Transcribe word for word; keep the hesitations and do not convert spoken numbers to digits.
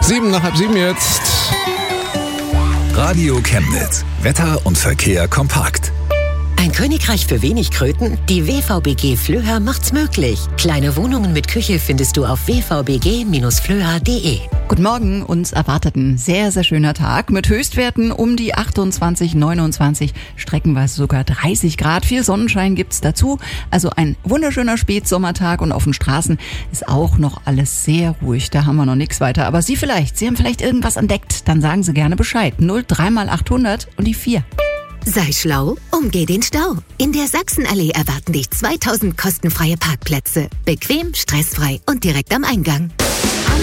Sieben nach halb sieben jetzt. Radio Chemnitz. Wetter und Verkehr kompakt. Ein Königreich für wenig Kröten? Die W V B G Flöha macht's möglich. Kleine Wohnungen mit Küche findest du auf w v b g Bindestrich flöha punkt d e. Guten Morgen, uns erwartet ein sehr, sehr schöner Tag mit Höchstwerten um die achtundzwanzig, neunundzwanzig, streckenweise sogar dreißig Grad. Viel Sonnenschein gibt's dazu. Also ein wunderschöner Spätsommertag und auf den Straßen ist auch noch alles sehr ruhig. Da haben wir noch nichts weiter. Aber Sie vielleicht, Sie haben vielleicht irgendwas entdeckt. Dann sagen Sie gerne Bescheid. null drei mal achthundert und die vier. Sei schlau, umgeh den Stau. In der Sachsenallee erwarten dich zweitausend kostenfreie Parkplätze. Bequem, stressfrei und direkt am Eingang.